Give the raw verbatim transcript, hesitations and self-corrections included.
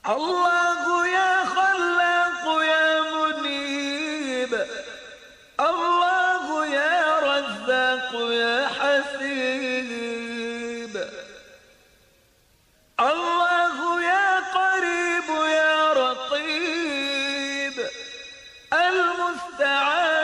الله يا خلاق يا منيب، الله يا رزاق يا حسيب، الله يا قريب يا رقيب، المستعان